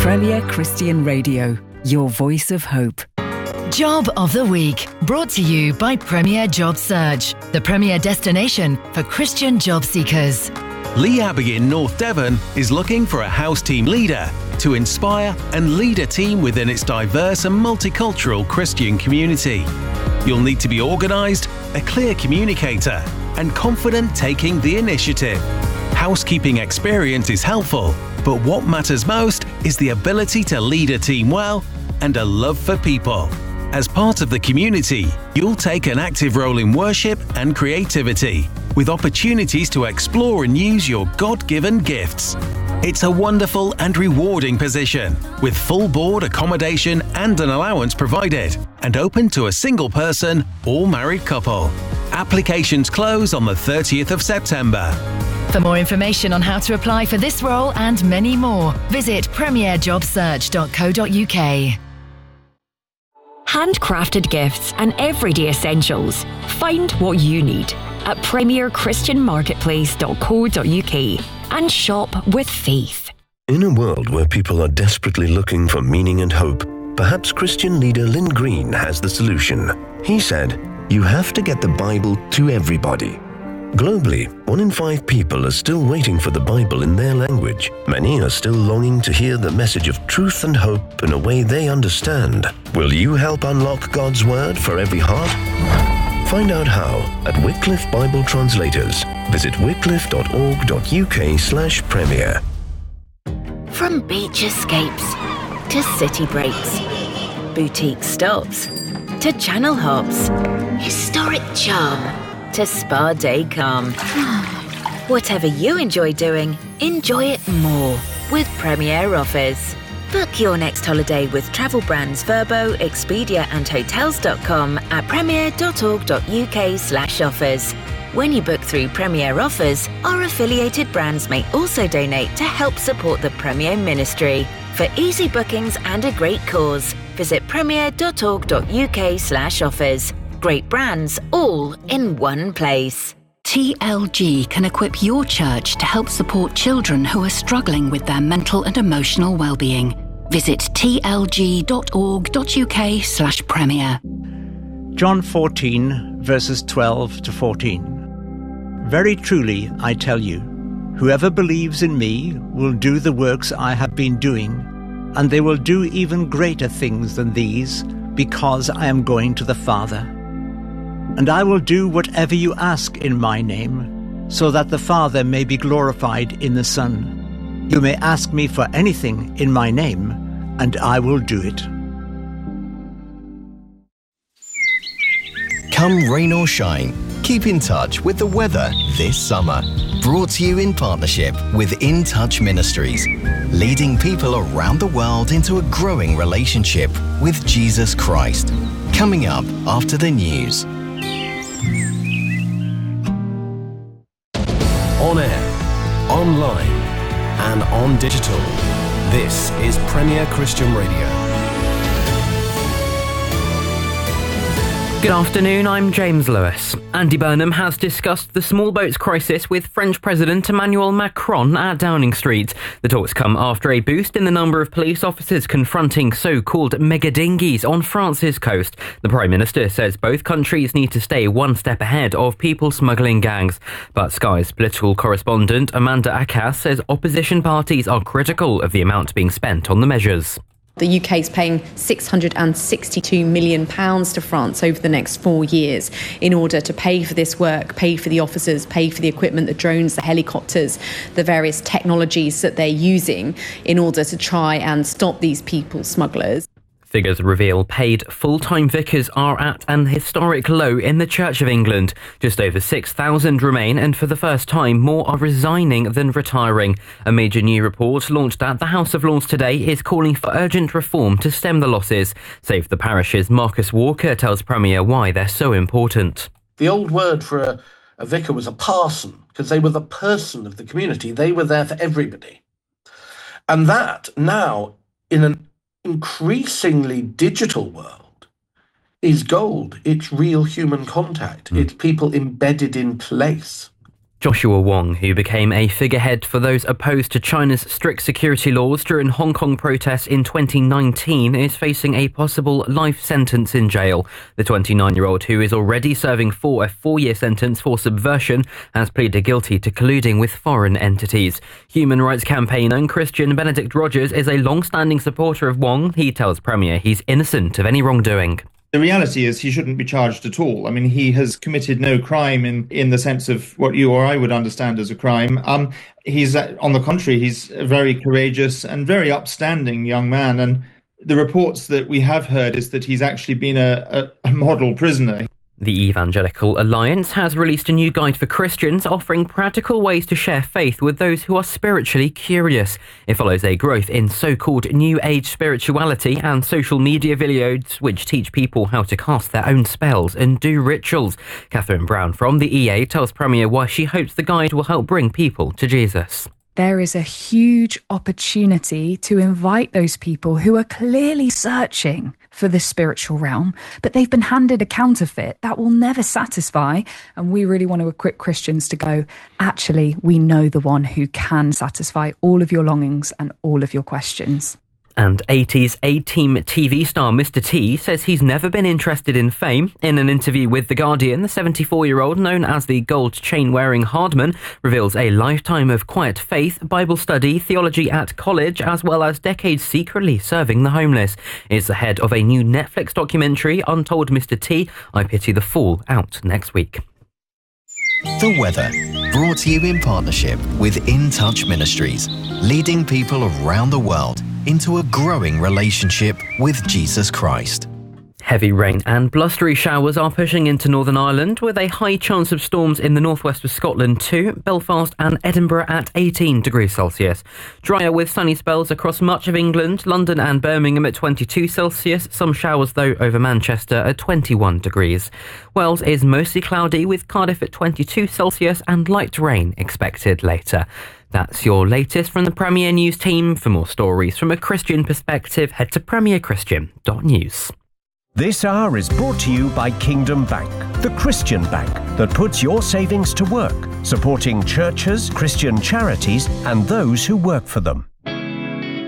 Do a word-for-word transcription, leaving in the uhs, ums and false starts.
Premier Christian Radio, your voice of hope. Job of the Week, brought to you by Premier Job Search, the premier destination for Christian job seekers. Lee Abbey in North Devon is looking for a house team leader to inspire and lead a team within its diverse and multicultural Christian community. You'll need to be organised, a clear communicator, and confident taking the initiative. Housekeeping experience is helpful, but what matters most is the ability to lead a team well and a love for people. As part of the community, you'll take an active role in worship and creativity, with opportunities to explore and use your God-given gifts. It's a wonderful and rewarding position, with full board accommodation and an allowance provided, and open to a single person or married couple. Applications close on the thirtieth of September. For more information on how to apply for this role and many more, visit premier job search dot co dot uk. Handcrafted gifts and everyday essentials. Find what you need at premier christian marketplace dot co dot uk and shop with faith. In a world where people are desperately looking for meaning and hope, perhaps Christian leader Lynn Green has the solution. He said, "You have to get the Bible to everybody." Globally, one in five people are still waiting for the Bible in their language. Many are still longing to hear the message of truth and hope in a way they understand. Will you help unlock God's Word for every heart? Find out how at Wycliffe Bible Translators. Visit wycliffe dot org dot uk slash premier. From beach escapes to city breaks, boutique stops to channel hops, historic charm to spa day calm. Whatever you enjoy doing, enjoy it more with Premier Offers. Book your next holiday with travel brands Verbo, Expedia and Hotels dot com at premier dot org dot uk slash offers. When you book through Premier Offers, our affiliated brands may also donate to help support the Premier Ministry. For easy bookings and a great cause, visit premier dot org dot uk slash offers. Great brands all in one place. T L G can equip your church to help support children who are struggling with their mental and emotional well-being. Visit t l g dot org dot uk slash premier. John fourteen, verses twelve to fourteen. Very truly, I tell you, whoever believes in me will do the works I have been doing, and they will do even greater things than these, because I am going to the Father. And I will do whatever you ask in my name, so that the Father may be glorified in the Son. You may ask me for anything in my name, and I will do it. Come rain or shine, keep in touch with the weather this summer. Brought to you in partnership with In Touch Ministries, leading people around the world into a growing relationship with Jesus Christ. Coming up after the news. On air, online, and on digital. This is Premier Christian Radio. Good afternoon, I'm James Lewis. Andy Burnham has discussed the small boats crisis with French President Emmanuel Macron at Downing Street. The talks come after a boost in the number of police officers confronting so-called mega dinghies on France's coast. The Prime Minister says both countries need to stay one step ahead of people smuggling gangs. But Sky's political correspondent Amanda Akas says opposition parties are critical of the amount being spent on the measures. The U K is paying six hundred sixty-two million pounds to France over the next four years in order to pay for this work, pay for the officers, pay for the equipment, the drones, the helicopters, the various technologies that they're using in order to try and stop these people smugglers. Figures reveal paid full-time vicars are at an historic low in the Church of England. Just over six thousand remain, and for the first time, more are resigning than retiring. A major new report launched at the House of Lords today is calling for urgent reform to stem the losses. Save the Parish's Marcus Walker tells Premier why they're so important. The old word for a, a vicar was a parson, because they were the person of the community. They were there for everybody. And that now, in an increasingly digital world, is gold. It's real human contact. Mm. It's people embedded in place. Joshua Wong, who became a figurehead for those opposed to China's strict security laws during Hong Kong protests in twenty nineteen, is facing a possible life sentence in jail. The twenty-nine-year-old, who is already serving for a four-year sentence for subversion, has pleaded guilty to colluding with foreign entities. Human rights campaigner Christian Benedict Rogers is a long-standing supporter of Wong. He tells Premier he's innocent of any wrongdoing. The reality is he shouldn't be charged at all. I mean, he has committed no crime in, in the sense of what you or I would understand as a crime. Um, he's, uh, on the contrary, he's a very courageous and very upstanding young man. And the reports that we have heard is that he's actually been a, a, a model prisoner. The Evangelical Alliance has released a new guide for Christians offering practical ways to share faith with those who are spiritually curious. It follows a growth in so-called New Age spirituality and social media videos which teach people how to cast their own spells and do rituals. Catherine Brown from the E A tells Premier why she hopes the guide will help bring people to Jesus. There is a huge opportunity to invite those people who are clearly searching for the spiritual realm, but they've been handed a counterfeit that will never satisfy. And we really want to equip Christians to go, actually, we know the one who can satisfy all of your longings and all of your questions. And eighties A-Team T V star Mister T says he's never been interested in fame. In an interview with The Guardian, the seventy-four-year-old, known as the gold chain-wearing Hardman, reveals a lifetime of quiet faith, Bible study, theology at college, as well as decades secretly serving the homeless. It's the head of a new Netflix documentary, Untold Mister T, I Pity the Fool, out next week. The weather, brought to you in partnership with In Touch Ministries, leading people around the world into a growing relationship with Jesus Christ. Heavy rain and blustery showers are pushing into Northern Ireland, with a high chance of storms in the northwest of Scotland too. Belfast and Edinburgh at eighteen degrees Celsius. Drier with sunny spells across much of England. London and Birmingham at twenty-two Celsius. Some showers though over Manchester at twenty-one degrees. Wales is mostly cloudy with Cardiff at twenty-two Celsius and light rain expected later. That's your latest from the Premier News team. For more stories from a Christian perspective, head to premier christian dot news. This hour is brought to you by Kingdom Bank, the Christian bank that puts your savings to work, supporting churches, Christian charities, and those who work for them.